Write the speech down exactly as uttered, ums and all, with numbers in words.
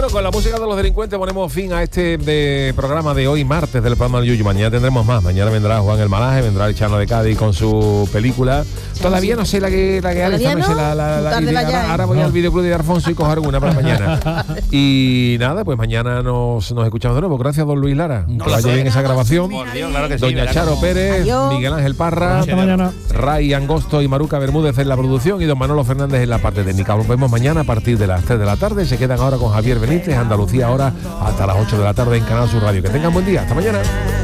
Bueno, con la música de los delincuentes ponemos fin a este de programa de hoy, martes, del programa del Yuyu. Mañana tendremos más. Mañana vendrá Juan el Malaje, vendrá el Chano de Cádiz con su película. Todavía no sé la que la que Alex, no sé la, la, la, la, ahora, ahora voy no. al videoclub de Alfonso y cojo alguna para mañana. Y nada, pues mañana nos, nos escuchamos de nuevo. Gracias, don Luis Lara. No que vaya bien esa grabación. Dios, claro que sí, Doña Charo Pérez, Adiós. Miguel Ángel Parra, hasta mañana. Ray Angosto y Maruca Bermúdez en la producción y don Manolo Fernández en la parte técnica. Nos vemos mañana a partir de las tres de la tarde. Se quedan ahora con Javier Benítez, Andalucía ahora hasta las ocho de la tarde en Canal Sur Radio. Que tengan buen día. Hasta mañana.